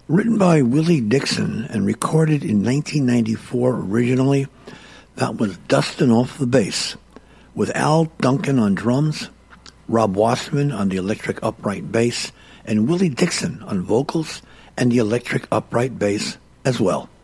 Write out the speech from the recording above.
Written by Willie Dixon and recorded in 1994 originally, that was Dustin Off the Bass, with Al Duncan on drums, Rob Wasserman on the electric upright bass, and Willie Dixon on vocals and the electric upright bass as well.